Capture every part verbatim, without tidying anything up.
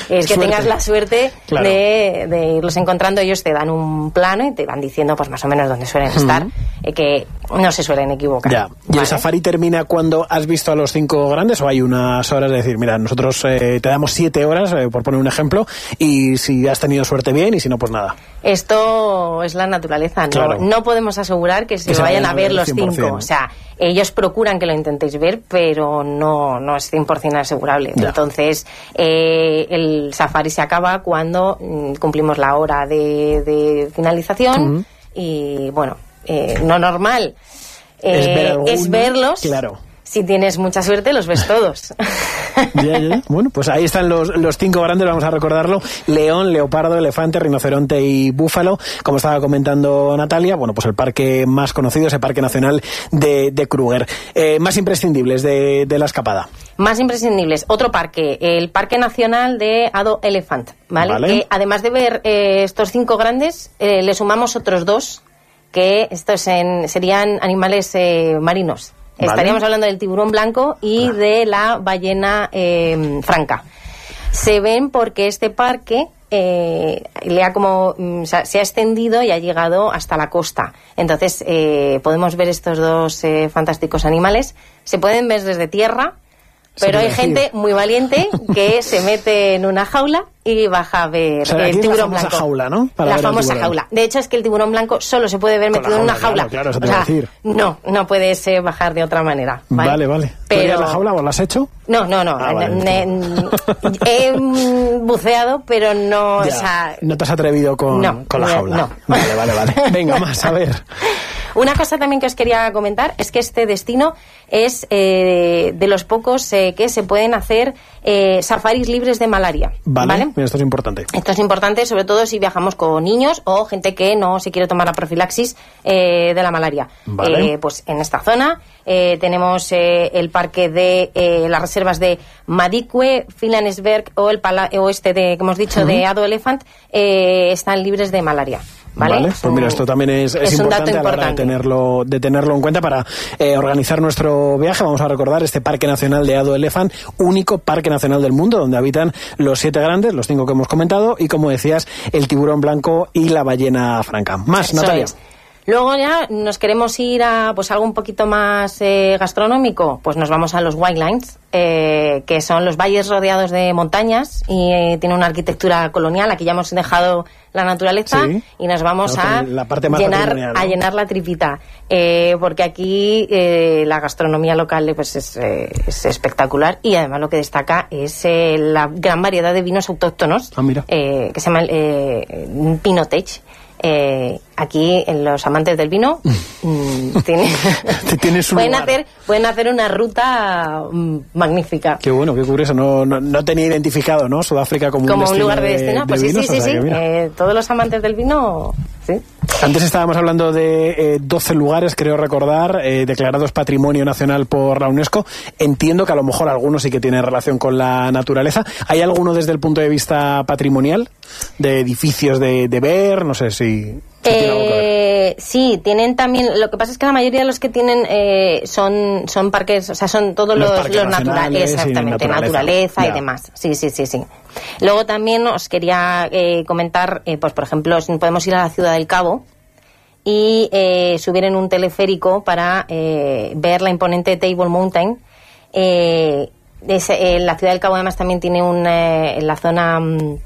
es que suerte. tengas la suerte claro. de, de irlos encontrando. Ellos te dan un plano y te van diciendo pues más o menos dónde suelen estar, uh-huh. eh, que no se suelen equivocar. Ya. ¿Y ¿vale? el safari termina cuando has visto a los cinco grandes o hay unas horas de decir, mira, nosotros eh, te damos siete horas, eh, por poner un ejemplo, y si has tenido suerte bien y si no, pues nada? Esto es la naturaleza, ¿no? Claro. No podemos asegurar que se, que se vayan a ver los cien por cien. cinco. O sea, ellos procuran que lo intentéis ver, pero no, no es cien por cien asegurable. Ya. Entonces, eh, el safari se acaba cuando mm, cumplimos la hora de, de finalización uh-huh. y, bueno, eh, no normal eh, es, ver alguno, es verlos. Claro. Si tienes mucha suerte, los ves todos. Ya, ya. Bueno, pues ahí están los, los cinco grandes, vamos a recordarlo: león, leopardo, elefante, rinoceronte y búfalo. Como estaba comentando Natalia, bueno, pues el parque más conocido es el Parque Nacional de, de Kruger. Eh, más imprescindibles de, de la escapada. Más imprescindibles. Otro parque, el Parque Nacional de Ado Elephant, ¿vale? Vale. Que además de ver eh, estos cinco grandes, eh, le sumamos otros dos, que estos en, serían animales eh, marinos. Vale. Estaríamos hablando del tiburón blanco y ah. de la ballena eh, franca. Se ven porque este parque eh, le ha como mm, se ha extendido y ha llegado hasta la costa. Entonces eh, podemos ver estos dos eh, fantásticos animales. Se pueden ver desde tierra, pero hay gente muy valiente que se mete en una jaula y baja a ver, o sea, el tiburón la blanco. Jaula, ¿no? Para la famosa jaula. De hecho, es que el tiburón blanco solo se puede ver metido en una jaula. Claro, claro, eso te o sea, iba a decir. No, no puedes eh, bajar de otra manera. Vale, vale. vale. Pero... ¿Tú harías la jaula o la has hecho? No, no, no. Ah, vale. ne, ne, he buceado, pero no... Ya, o sea, no te has atrevido con, no, con la jaula. No. Vale, vale, vale. Venga, más, a ver. Una cosa también que os quería comentar es que este destino es eh, de los pocos eh, que se pueden hacer eh, safaris libres de malaria. Vale, ¿vale? Mira, esto es importante. Esto es importante, sobre todo si viajamos con niños o gente que no se quiere tomar la profilaxis eh, de la malaria. Vale. Eh, pues en esta zona eh, tenemos eh, el parque de eh, las reservas de Madikwe, Filanesberg o el pala o este de, que hemos dicho, uh-huh. de Ado Elephant, eh, están libres de malaria. Vale, vale. Pues mira, esto también es, es, es importante, un dato a la hora de tenerlo, de tenerlo en cuenta para eh, organizar nuestro viaje. Vamos a recordar este Parque Nacional de Ado Elephant, único parque nacional del mundo donde habitan los siete grandes, los cinco que hemos comentado, y como decías, el tiburón blanco y la ballena franca. Más, Eso Natalia. Es. Luego ya nos queremos ir a pues algo un poquito más eh, gastronómico, pues nos vamos a los Wildlands, eh, que son los valles rodeados de montañas y eh, tiene una arquitectura colonial. Aquí ya hemos dejado la naturaleza sí. y nos vamos a la parte más llenar, ¿no? a llenar la tripita, eh, porque aquí eh, la gastronomía local pues es, eh, es espectacular y además lo que destaca es eh, la gran variedad de vinos autóctonos ah, mira. Eh, que se llama eh, Pinotech. Eh, aquí en los amantes del vino mm, tiene, pueden hacer pueden hacer una ruta mm, magnífica. Qué bueno, qué curioso, no, no, no tenía identificado, ¿no? Sudáfrica como, como un, un lugar de destino, de pues vinos, sí, sí, sí, o sea, sí. Eh, todos los amantes del vino, sí. Antes estábamos hablando de eh, doce lugares, creo recordar, eh, declarados Patrimonio Nacional por la UNESCO. Entiendo que a lo mejor algunos sí que tienen relación con la naturaleza. ¿Hay alguno desde el punto de vista patrimonial? ¿De edificios de, de ver? No sé si... si eh, sí, tienen también... Lo que pasa es que la mayoría de los que tienen eh, son son parques, o sea, son todos los, los, los naturales, exactamente, naturaleza, naturaleza y demás. Sí, sí, sí, sí. Luego también os quería eh, comentar, eh, pues por ejemplo, podemos ir a la Ciudad del Cabo y eh, subir en un teleférico para eh, ver la imponente Table Mountain. Eh, es, eh, la Ciudad del Cabo además también tiene un, eh, en la zona...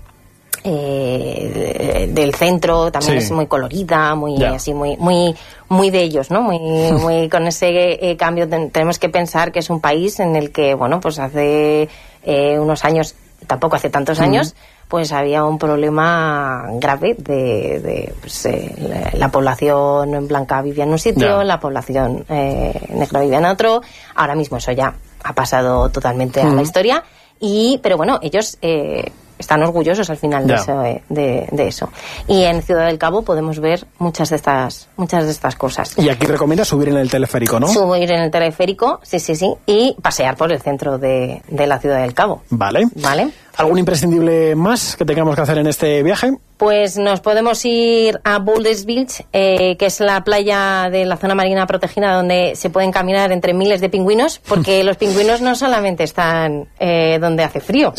Eh, del centro también sí. es muy colorida, muy yeah. así muy muy muy de ellos, ¿no? Muy muy con ese eh, cambio ten, tenemos que pensar que es un país en el que, bueno, pues hace eh, unos años, tampoco hace tantos años, mm. pues había un problema grave de, de pues, eh, la, la población blanca vivía en un sitio, yeah. la población eh, negra vivía en otro. Ahora mismo eso ya ha pasado totalmente mm. a la historia y pero bueno, ellos eh, están orgullosos al final de, eso, de, de eso. Y en Ciudad del Cabo podemos ver muchas de estas muchas de estas cosas. Y aquí recomiendas subir en el teleférico, ¿no? Subir en el teleférico, sí, sí, sí, y pasear por el centro de, de la Ciudad del Cabo. Vale. Vale. ¿Algún imprescindible más que tengamos que hacer en este viaje? Pues nos podemos ir a Boulders Beach, eh, que es la playa de la zona marina protegida donde se pueden caminar entre miles de pingüinos, porque los pingüinos no solamente están eh, donde hace frío. Sí.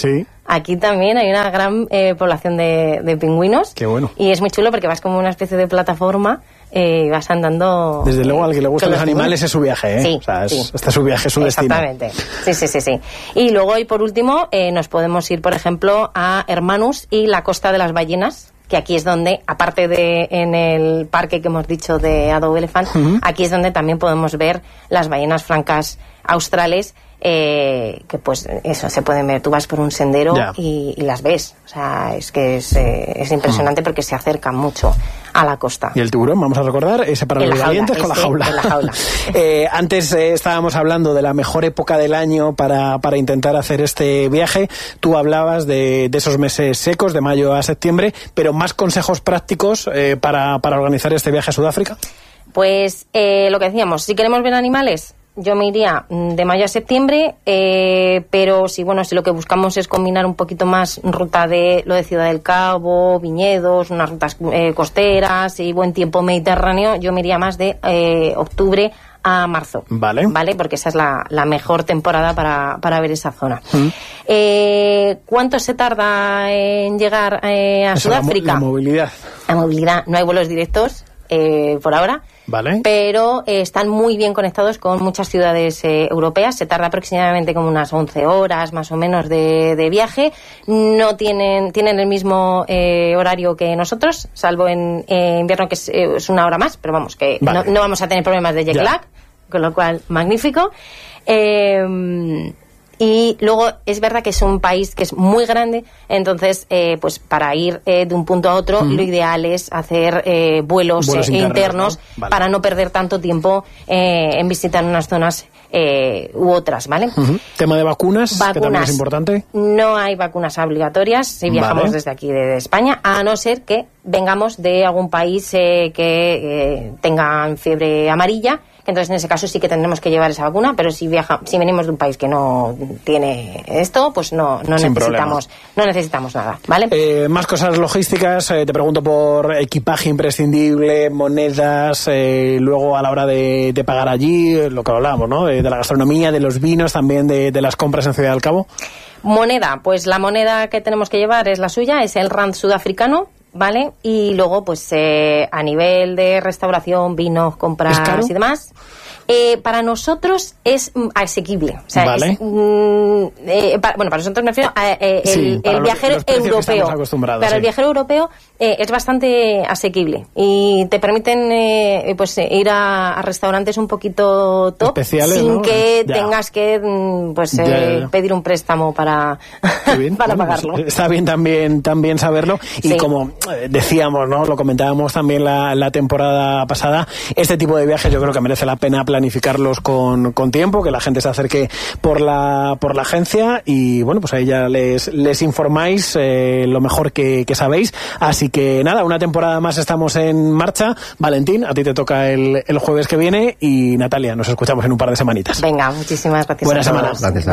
Aquí también hay una gran eh, población de, de pingüinos. Qué bueno. Y es muy chulo porque vas como una especie de plataforma y eh, vas andando. Desde luego, al que le gustan los, los animales es su viaje, ¿eh? Sí, o sea, es, sí. Este es su viaje, es su Exactamente. destino. Sí, sí, sí, sí. Y luego, y por último, eh, nos podemos ir, por ejemplo, a Hermanus y la Costa de las Ballenas, que aquí es donde, aparte de en el parque que hemos dicho de Addo Elephant, uh-huh. aquí es donde también podemos ver las ballenas francas australes, eh, que pues eso, se pueden ver. Tú vas por un sendero y, y las ves. O sea, es que es, eh, es impresionante uh-huh. porque se acercan mucho a la costa. Y el tiburón, vamos a recordar, ese para los valientes con la jaula. En la jaula. eh, antes eh, estábamos hablando de la mejor época del año para, para intentar hacer este viaje. Tú hablabas de, de esos meses secos, de mayo a septiembre, pero más consejos prácticos eh, para, para organizar este viaje a Sudáfrica. Pues eh, lo que decíamos, si queremos ver animales, yo me iría de mayo a septiembre, eh, pero si bueno, si lo que buscamos es combinar un poquito más ruta de lo de Ciudad del Cabo, viñedos, unas rutas eh, costeras y buen tiempo mediterráneo, yo me iría más de eh, octubre a marzo. Vale. Vale, porque esa es la, la mejor temporada para, para ver esa zona. Mm. Eh, ¿Cuánto se tarda en llegar eh, a Esa Sudáfrica? La, mo- la movilidad. La movilidad, no hay vuelos directos eh, por ahora. Vale. Pero eh, están muy bien conectados con muchas ciudades eh, europeas. Se tarda aproximadamente como unas once horas más o menos de, de viaje. No tienen tienen el mismo eh, horario que nosotros, salvo en eh, invierno, que es, eh, es una hora más, pero vamos, que vale. no, no vamos a tener problemas de jet lag, con lo cual, magnífico. Eh, Y luego es verdad que es un país que es muy grande, entonces eh, pues para ir eh, de un punto a otro uh-huh. lo ideal es hacer eh, vuelos, vuelos eh, internos, internos ¿no? Vale. para no perder tanto tiempo eh, en visitar unas zonas eh, u otras, ¿vale? Uh-huh. Tema de vacunas, vacunas, que también es importante. No hay vacunas obligatorias si viajamos vale. desde aquí de España, a no ser que vengamos de algún país eh, que eh, tengan fiebre amarilla. Entonces, en ese caso sí que tendremos que llevar esa vacuna, pero si viaja, si venimos de un país que no tiene esto, pues no, no necesitamos no necesitamos nada, ¿vale? Eh, más cosas logísticas, eh, te pregunto por equipaje imprescindible, monedas, eh, luego a la hora de, de pagar allí, lo que hablábamos, ¿no? De, de la gastronomía, de los vinos, también de, de las compras en Ciudad del Cabo. Moneda, pues la moneda que tenemos que llevar es la suya, es el rand sudafricano, ¿vale? Y luego, pues eh, a nivel de restauración, vinos, compras y demás, eh, para nosotros es mm, asequible. O sea, vale. es, mm, eh, para, bueno, para nosotros me refiero a eh, el, sí, el viajero los, los europeo. Para sí. el viajero europeo eh, es bastante asequible y te permiten eh, pues eh, ir a, a restaurantes un poquito top especiales, sin ¿no? que ya. tengas que pues eh, ya, ya. pedir un préstamo para, bien, para bueno, pagarlo. Pues está bien también, también saberlo y sí. como decíamos, ¿no? Lo comentábamos también la, la temporada pasada, este tipo de viajes yo creo que merece la pena planificarlos con, con tiempo, que la gente se acerque por la por la agencia y bueno, pues ahí ya les, les informáis eh, lo mejor que, que sabéis. Así que nada, una temporada más estamos en marcha. Valentín, a ti te toca el, el jueves que viene y Natalia, nos escuchamos en un par de semanitas. Venga, muchísimas gracias. Buena a semana. Gracias,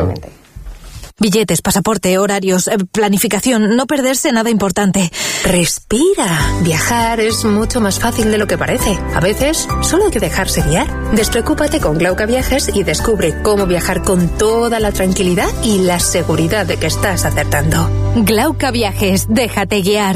Billetes, pasaporte, horarios, eh, planificación, no perderse nada importante. Respira. Viajar es mucho más fácil de lo que parece. A veces, solo hay que dejarse guiar. Despreocúpate con Glauca Viajes y descubre cómo viajar con toda la tranquilidad y la seguridad de que estás acertando. Glauca Viajes, déjate guiar.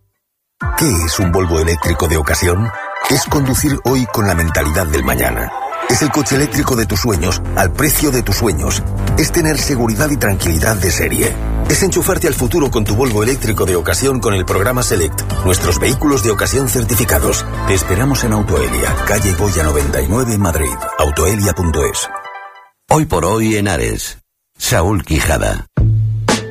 ¿Qué es un Volvo eléctrico de ocasión? Es conducir hoy con la mentalidad del mañana. Es el coche eléctrico de tus sueños, al precio de tus sueños. Es tener seguridad y tranquilidad de serie. Es enchufarte al futuro con tu Volvo eléctrico de ocasión con el programa Select. Nuestros vehículos de ocasión certificados. Te esperamos en Autoelia, calle Goya noventa y nueve, Madrid. autoelia punto es. Hoy por hoy en Ares. Saúl Quijada.